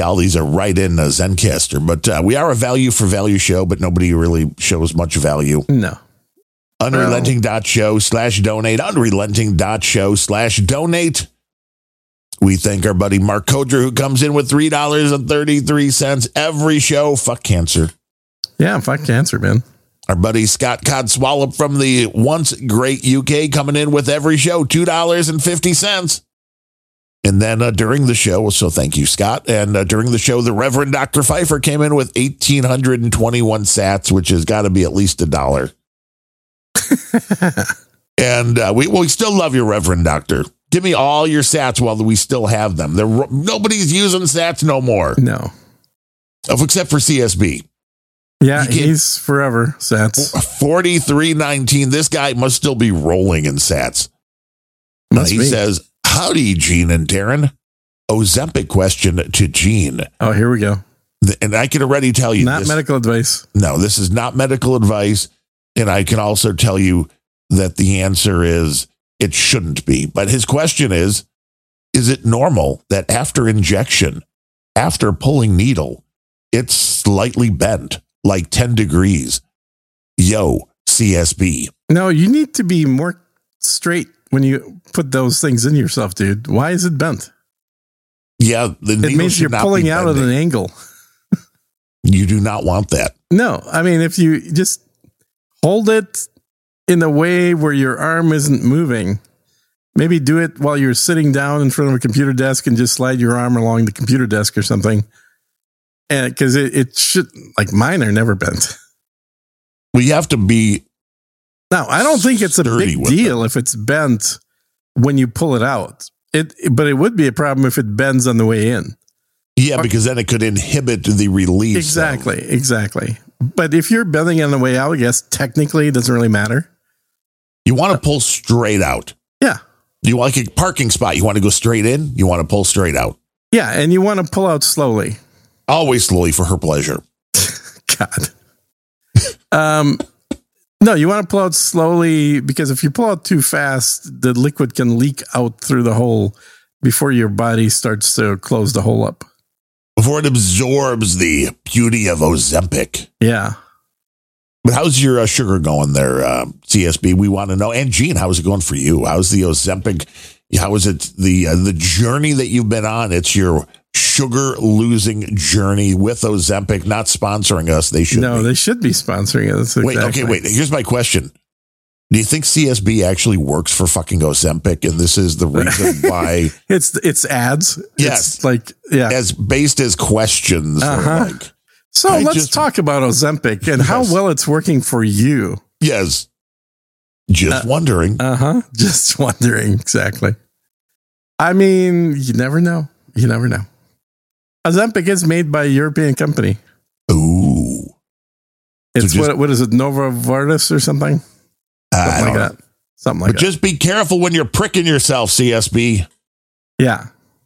all these are right in Zencaster. But we are a value for value show, but nobody really shows much value. No. Unrelenting.show/donate. Unrelenting.show/donate. We thank our buddy Mark Kodrer, who comes in with $3.33 every show. Fuck cancer. Yeah, fuck cancer, man. Our buddy Scott Codswallop from the once great UK coming in with every show, $2.50. And then during the show, so thank you, Scott. And during the show, the Reverend Dr. Pfeiffer came in with 1,821 sats, which has got to be at least $1. And we still love you, Reverend Doctor. Give me all your sats while we still have them. Nobody's using sats no more. No. Except for CSB. Yeah, he's forever sats. 4319. This guy must still be rolling in sats. He says, howdy, Gene and Darren. Ozempic question to Gene. Oh, here we go. And I can already tell you. Not medical advice. No, this is not medical advice. And I can also tell you that the answer is it shouldn't be. But his question is it normal that after injection, after pulling needle, it's slightly bent, like 10 degrees? Yo, CSB. No, you need to be more straight when you put those things in yourself, dude. Why is it bent? Yeah, it means you're pulling out at an angle. You do not want that. No, I mean, if you just hold it in a way where your arm isn't moving, maybe do it while you're sitting down in front of a computer desk and just slide your arm along the computer desk or something. And because it should, like mine are never bent. Well, you have to be. Now, I don't think it's a big deal if it's bent when you pull it out. But it would be a problem if it bends on the way in. Yeah, because then it could inhibit the release. Exactly. But if you're bending on the way out, I guess technically it doesn't really matter. You want to pull straight out. Yeah. You want like a parking spot. You want to go straight in. You want to pull straight out. Yeah, and you want to pull out slowly. Always slowly for her pleasure. God. No, you want to pull out slowly because if you pull out too fast, the liquid can leak out through the hole before your body starts to close the hole up. Before it absorbs the beauty of Ozempic. Yeah. But how's your sugar going there, CSB? We want to know. And Gene, how's it going for you? How's the Ozempic? How is it the journey that you've been on? It's your sugar losing journey with Ozempic, not sponsoring us. They should. No, they should be sponsoring us. Exactly. Wait. Here's my question. Do you think CSB actually works for fucking Ozempic? And this is the reason why it's ads. Yes. It's like, yeah. As based as questions. Like, so let's talk about Ozempic and how well it's working for you. Yes. Just wondering. Just wondering. Exactly. I mean, you never know. Ozempic is made by a European company. Ooh. It's what is it? Novartis or something? Something like that. But just be careful when you're pricking yourself, CSB. Yeah.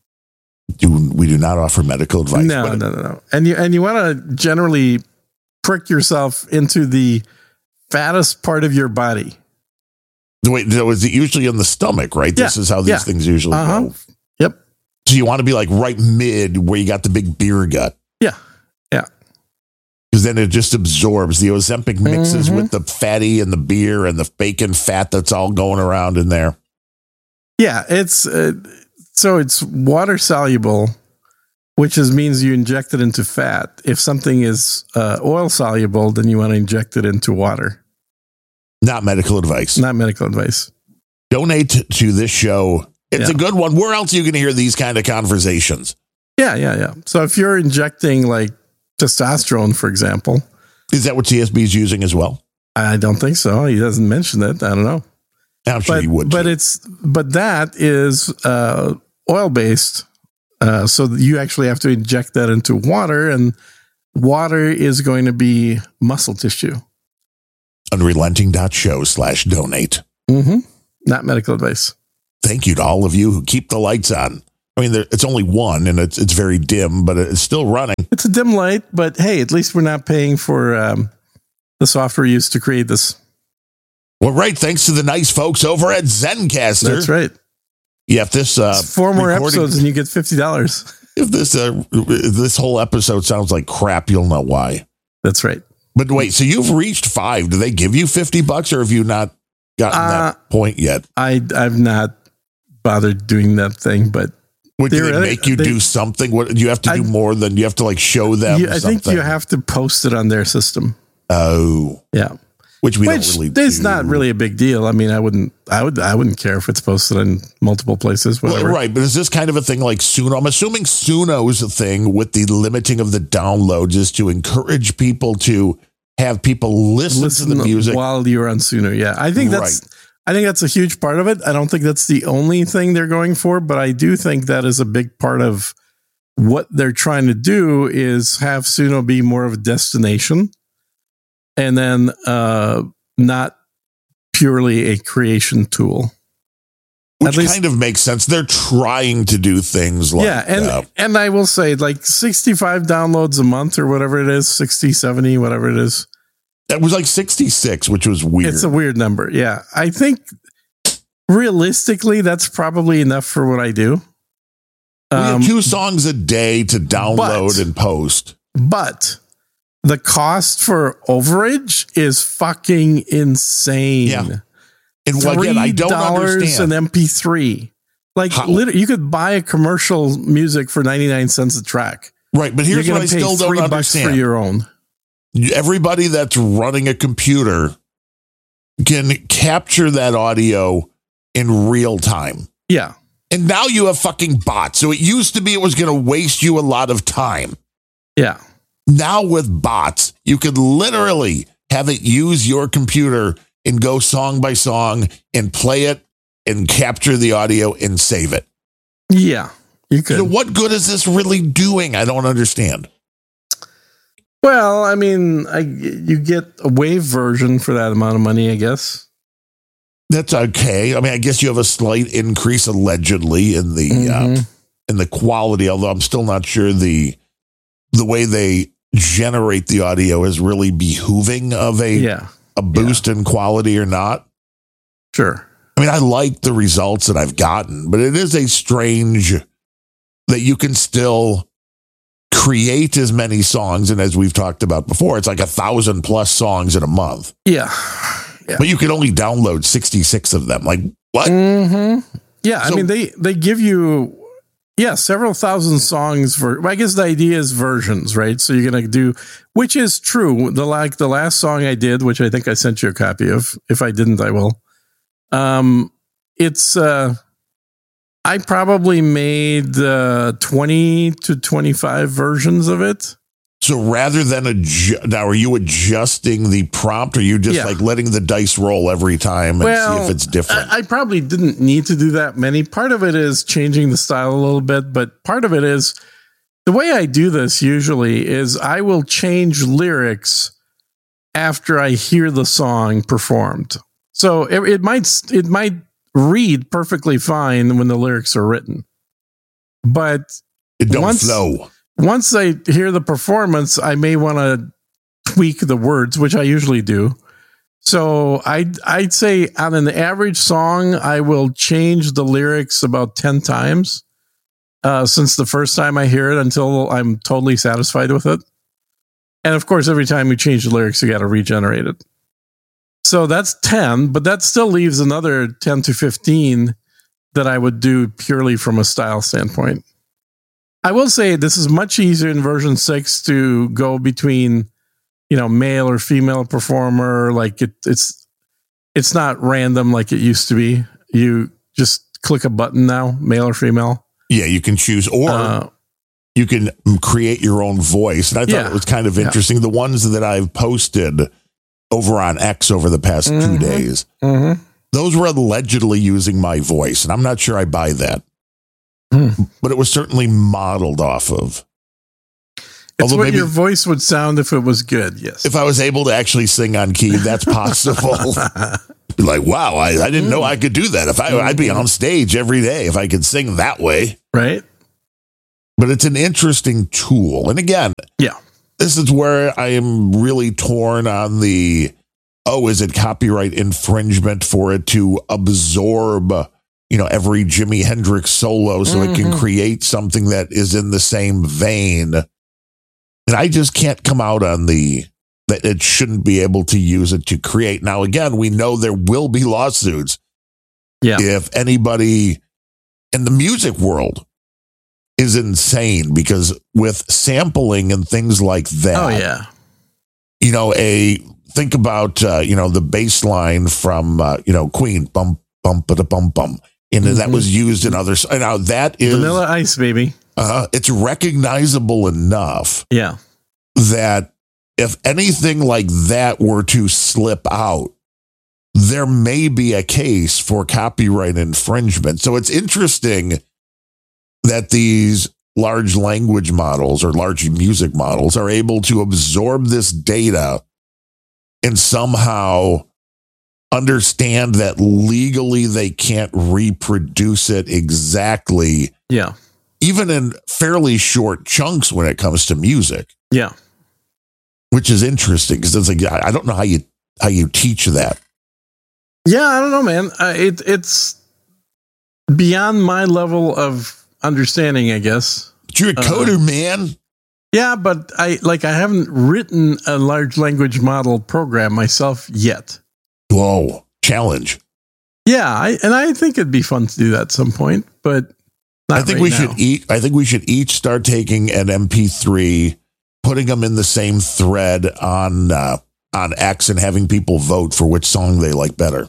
We do not offer medical advice. No. And you want to generally prick yourself into the fattest part of your body. Wait, is it usually in the stomach, right? Yeah. This is how these things usually go. Yep. So you want to be like right mid where you got the big beer gut. Yeah. Because then it just absorbs. The Ozempic mixes with the fatty and the beer and the bacon fat that's all going around in there. Yeah, it's so it's water soluble, which means you inject it into fat. If something is oil soluble, then you want to inject it into water. Not medical advice. Donate to this show. It's a good one. Where else are you going to hear these kind of conversations? Yeah. So if you're injecting like testosterone, for example. Is that what CSB is using as well? I don't think so. He doesn't mention it. I don't know. I'm sure he would. But that is oil-based. So you actually have to inject that into water, and water is going to be muscle tissue. Unrelenting.show/donate. Not medical advice. Thank you to all of you who keep the lights on. I mean, it's only one, and it's very dim, but it's still running. It's a dim light, but hey, at least we're not paying for the software used to create this. Well, right. Thanks to the nice folks over at Zencastr. That's right. Yeah, if this 4 more episodes and you get $50. If this whole episode sounds like crap, you'll know why. That's right. But wait, so you've reached 5. Do they give you $50 or have you not gotten that point yet? I've not bothered doing that thing, but Would they make you do something? What do you have to do more than you have to like show them? I think you have to post it on their system. Oh, yeah. Which don't really do. It's not really a big deal. I mean, I wouldn't care if it's posted in multiple places. Whatever. Well, right. But is this kind of a thing like Suno? I'm assuming Suno's thing with the limiting of the downloads is to encourage people to have people listen to the music while you're on Suno. Yeah. I think that's a huge part of it. I don't think that's the only thing they're going for, but I do think that is a big part of what they're trying to do is have Suno be more of a destination. And then not purely a creation tool. Which kind of makes sense. They're trying to do things like and I will say like 65 downloads a month or whatever it is, 60, 70, whatever it is. That was like 66, which was weird. It's a weird number. Yeah. I think realistically, that's probably enough for what I do. We have 2 songs a day to download and post. But the cost for overage is fucking insane. Yeah. And again, I don't understand. $3 an MP3. Like literally, you could buy a commercial music for 99 cents a track. Right. But here's what I still don't understand. For your own. Everybody that's running a computer can capture that audio in real time. Yeah. And now you have fucking bots. So it used to be it was going to waste you a lot of time. Yeah. Now with bots, you could literally have it use your computer and go song by song and play it and capture the audio and save it. Yeah, you could. So what good is this really doing? I don't understand. Well, I mean, you get a wave version for that amount of money, I guess. That's okay. I mean, I guess you have a slight increase allegedly in the quality, although I'm still not sure the way they generate the audio is really behooving of a boost in quality or not. Sure. I mean, I like the results that I've gotten, but it is a strange that you can still create as many songs. And as we've talked about before, it's like 1,000+ songs in a month. Yeah. But you can only download 66 of them. Like what? Mm-hmm. Yeah. So, I mean, they give you, several thousand songs I guess the idea is versions, right? So you're going to do, which is true. The last song I did, which I think I sent you a copy of. If I didn't, I will. It's, I probably made 20 to 25 versions of it. So rather than now, are you adjusting the prompt or are you just like letting the dice roll every time and see if it's different? I probably didn't need to do that many. Part of it is changing the style a little bit, but part of it is the way I do this usually is I will change lyrics after I hear the song performed. So it might read perfectly fine when the lyrics are written, but it don't flow. Once I hear the performance, I may want to tweak the words, which I usually do. So I'd say on an average song, I will change the lyrics about 10 times since the first time I hear it until I'm totally satisfied with it. And of course, every time you change the lyrics, you got to regenerate it. So that's 10, but that still leaves another 10 to 15 that I would do purely from a style standpoint. I will say this is much easier in version 6 to go between, male or female performer. Like it's not random like it used to be. You just click a button now, male or female. Yeah, you can choose, or you can create your own voice. And I thought it was kind of interesting. The ones that I've posted over on X over the past 2 days, those were allegedly using my voice. And I'm not sure I buy that. But it was certainly modeled off of. It's what your voice would sound if it was good, yes. If I was able to actually sing on key, that's possible. Be like, wow, I didn't know I could do that. I'd be on stage every day if I could sing that way. Right. But it's an interesting tool. And again, this is where I am really torn on is it copyright infringement for it to absorb every Jimi Hendrix solo so it can create something that is in the same vein. And I just can't come out on that it shouldn't be able to use it to create. Now, again, we know there will be lawsuits. Yeah. If anybody in the music world is insane, because with sampling and things like that. Oh, yeah. Think about, the bass line from, Queen, bum, bum, ba da bum, bum. And that was used in others. Now that is Vanilla Ice, baby. It's recognizable enough. Yeah. That if anything like that were to slip out, there may be a case for copyright infringement. So it's interesting that these large language models or large music models are able to absorb this data and somehow understand that legally they can't reproduce it exactly. Yeah. Even in fairly short chunks when it comes to music. Yeah. Which is interesting because it's like, I don't know how you teach that. Yeah, I don't know, man. It's beyond my level of understanding, I guess. But you're a coder, man. Yeah, but I haven't written a large language model program myself yet. Whoa, challenge. Yeah, I think it'd be fun to do that at some point, but not I think right I think we should each start taking an MP3, putting them in the same thread on X, and having people vote for which song they like better.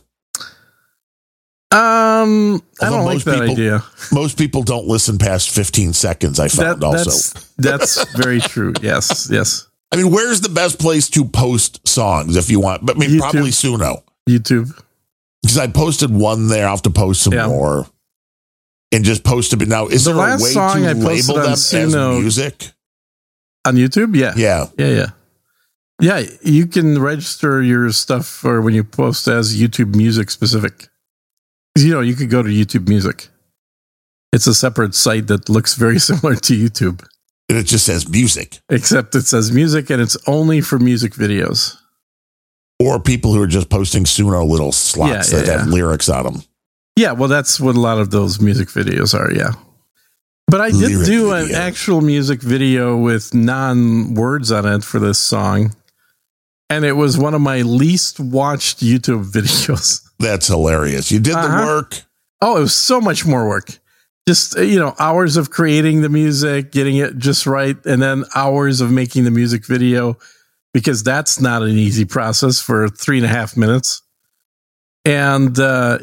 I don't like that idea. Most people don't listen past 15 seconds, I found That's very true. Yes. I mean, where's the best place to post songs if you want? But YouTube. Probably Suno. YouTube. Because I posted one there. I'll have to post some more. And just post it. But now, is there a way to label them as music? On YouTube? Yeah. Yeah, you can register your stuff for when you post as YouTube Music specific. You could go to YouTube Music. It's a separate site that looks very similar to YouTube. And it just says music. Except it says music, and it's only for music videos. Or people who are just posting Suno little slots that have lyrics on them. Yeah, well, that's what a lot of those music videos are, yeah. But I did do an actual music video with non-words on it for this song. And it was one of my least watched YouTube videos. That's hilarious. You did the work. Oh, it was so much more work. Just, hours of creating the music, getting it just right, and then hours of making the music video, because that's not an easy process for 3.5 minutes. And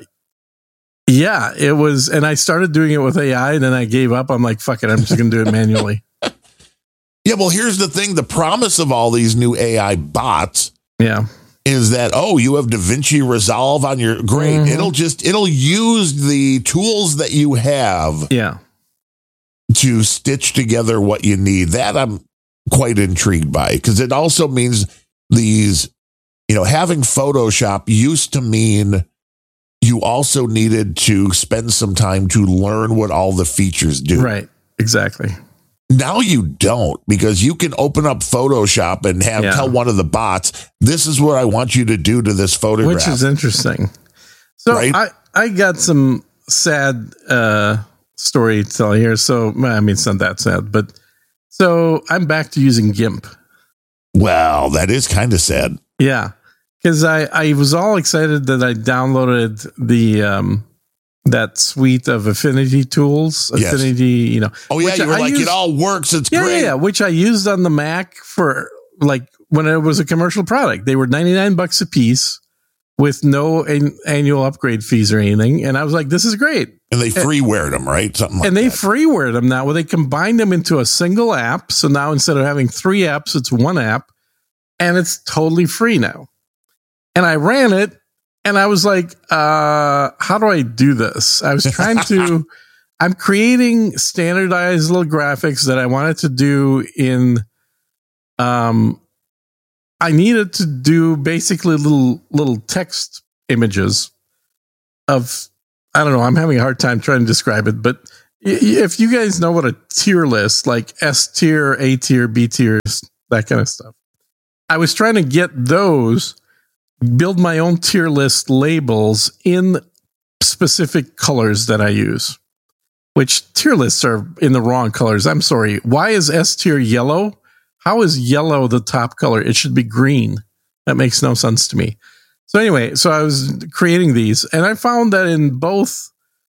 it was, and I started doing it with AI, and then I gave up. I'm like, fuck it, I'm just going to do it manually. Yeah, well, here's the thing. The promise of all these new AI bots is that, you have DaVinci Resolve on your, great. Mm-hmm. It'll use the tools that you have to stitch together what you need. That I'm quite intrigued by, because it also means these, having Photoshop used to mean you also needed to spend some time to learn what all the features do. Right. Exactly. Now you don't, because you can open up Photoshop and tell one of the bots, this is what I want you to do to this photograph. Which is interesting. So I got some sad story to tell here. So, I mean, it's not that sad, but so I'm back to using GIMP. Well, that is kind of sad. Yeah. Because I was all excited that I downloaded the that suite of Affinity tools. Affinity, Oh, yeah, you were like, it all works. It's great. Yeah, which I used on the Mac for, like, when it was a commercial product. They were $99 a piece with no annual upgrade fees or anything. And I was like, this is great. And they freewared them, right? Something like that. And they freewared them now. Well, they combined them into a single app. So now instead of having 3 apps, it's 1 app. And it's totally free now. And I ran it. And I was like, how do I do this? I was trying to, I'm creating standardized little graphics that I wanted to do in, I needed to do basically little text images of, I don't know, I'm having a hard time trying to describe it, but if you guys know what a tier list, like S tier, A tier, B tiers, that kind of stuff, I was trying to get those, build my own tier list labels in specific colors that I use, which tier lists are in the wrong colors. I'm sorry. Why is S tier yellow? How is yellow the top color? It should be green. That makes no sense to me. So anyway, so I was creating these, and I found that in both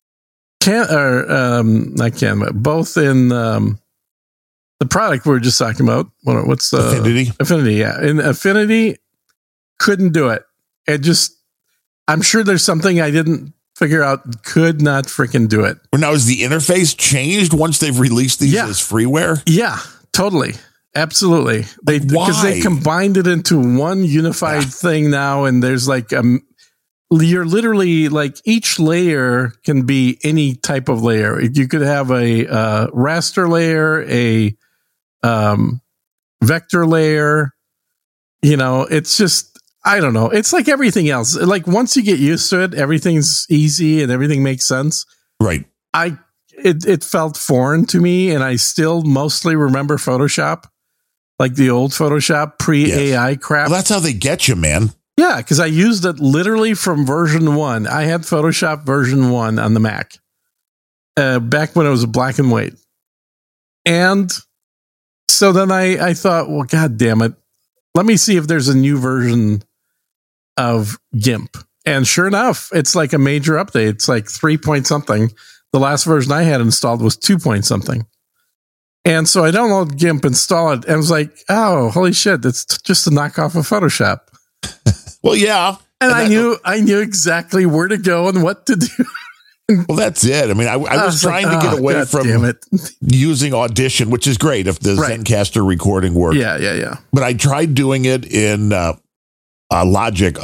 both in the product we were just talking about. What's Affinity? Affinity, yeah. In Affinity, couldn't do it. I'm sure there's something I didn't figure out. Could not freaking do it. Now, is the interface changed once they've released these as freeware? Yeah, totally. Absolutely. Because they combined it into one unified thing now, and there's like you're literally like each layer can be any type of layer. You could have a raster layer, a vector layer. You know, it's just, I don't know. It's like everything else. Like once you get used to it, everything's easy and everything makes sense. Right. It felt foreign to me, and I still mostly remember Photoshop, like the old Photoshop pre-AI crap. Well, that's how they get you, man. Yeah, because I used it literally from version 1. I had Photoshop version 1 on the Mac back when it was black and white. And so then I thought, well, God damn it. Let me see if there's a new version of GIMP. And sure enough, it's like a major update. It's like 3 point something. The last version I had installed was 2 point something. And so I downloaded GIMP, install it, and I was like, oh, holy shit, it's just a knockoff of Photoshop. Well, yeah. And I knew exactly where to go and what to do. Well, that's it. I mean, I was trying to get away from using Audition, which is great if the Zencaster recording works. Yeah. But I tried doing it in Logic,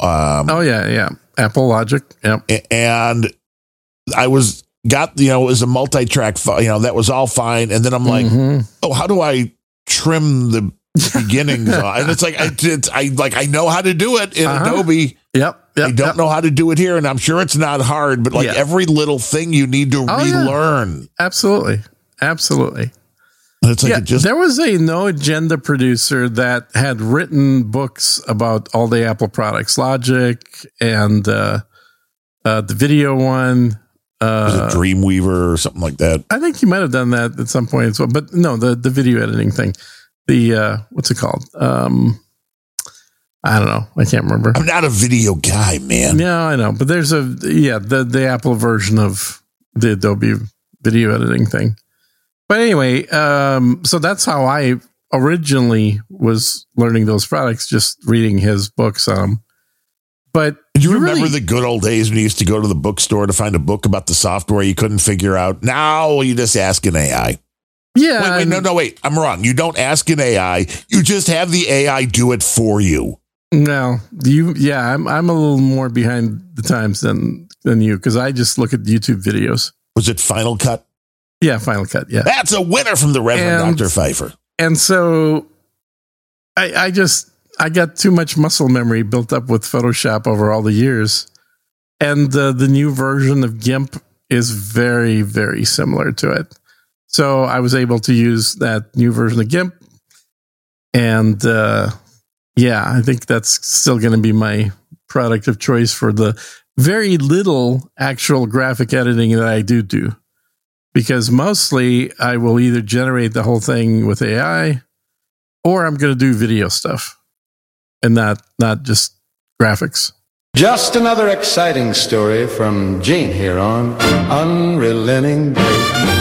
Apple Logic. Yep. And I got it was a multi-track, that was all fine. And then I'm like, oh, how do I trim the beginnings? And it's like, I know how to do it in Adobe. Yep. I don't know how to do it here, and I'm sure it's not hard, but every little thing you need to relearn. Absolutely. And it's like there was a No Agenda producer that had written books about all the Apple products, Logic and the video one. Was it Dreamweaver or something like that? I think he might have done that at some point as well, but no, the video editing thing. The what's it called? I don't know. I can't remember. I'm not a video guy, man. Yeah, I know. But there's the Apple version of the Adobe video editing thing. But anyway, so that's how I originally was learning those products, just reading his books on them. But do you remember the good old days when you used to go to the bookstore to find a book about the software you couldn't figure out? Now you just ask an AI. Yeah. Wait. I'm wrong. You don't ask an AI. You just have the AI do it for you. No, I'm a little more behind the times than you, because I just look at YouTube videos. Was it Final Cut? Yeah, Final Cut. Yeah, that's a winner from the Reverend Dr. Pfeiffer. And so, I got too much muscle memory built up with Photoshop over all the years, and the new version of GIMP is very, very similar to it. So I was able to use that new version of GIMP, and I think that's still going to be my product of choice for the very little actual graphic editing that I do. Because mostly I will either generate the whole thing with AI, or I'm going to do video stuff and not just graphics. Just another exciting story from Gene here on Unrelenting Day.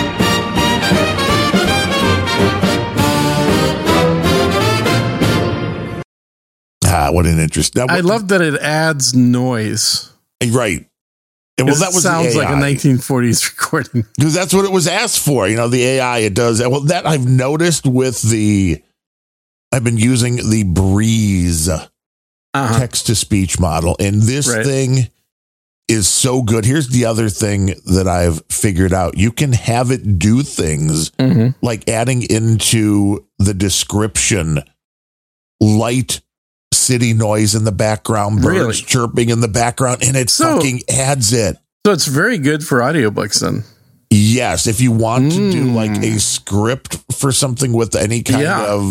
What an interest. I love that it adds noise. Right. And well, that sounds like a 1940s recording. Because that's what it was asked for. The AI, it does. Well, that I've noticed I've been using the Breeze text-to-speech model. And this thing is so good. Here's the other thing that I've figured out. You can have it do things like adding into the description light city noise in the background, birds chirping in the background, and it fucking adds it. So it's very good for audiobooks then. Yes, if you want to do like a script for something with any kind of